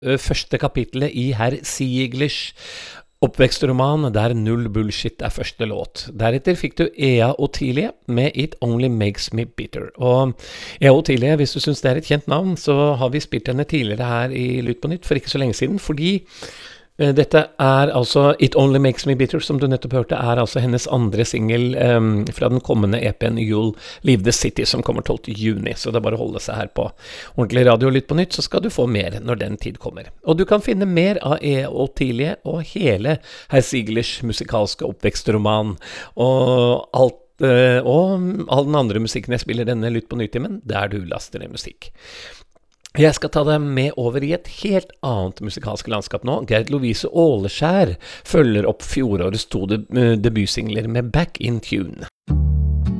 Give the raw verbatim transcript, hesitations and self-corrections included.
ø, første kapitlet i herr Sieglers oppvekstroman, der Null Bullshit er første låt. Deretter fikk du Ea Ottilie med It Only Makes Me Bitter. Og Ea Ottilie, hvis du synes det er et kjent navn, så har vi spilt henne tidligere her i Lytt på Nytt for ikke så lenge siden, fordi eh, dette er altså It Only Makes Me Bitter, som du nettopp hørte, er altså hennes andre single em, fra den kommende E P-en You'll Leave the City, som kommer tolvte juni, så det er bare å holde seg her på ordentlig radio Lytt på Nytt, så skal du få mer når den tid kommer. Og du kan finne mer av Ea Ottilie og hele herr Sieglers musikalske oppvekstroman, og alt eh, og all den andre musikken jeg spiller denne Lytt på Nytt-timen, der du laster ned musikk. Jeg skal ta deg med over i et helt annet musikalsk landskap nå. Gerd Lovise Åleskjær følger opp fjorårets to deb- debutsingler med Back in Tune.